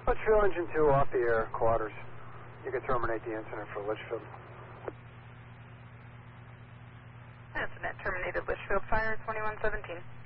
Litchfield Engine 2 off the air, quarters. You can terminate the incident for Litchfield. Incident terminated, Litchfield, fire 2117.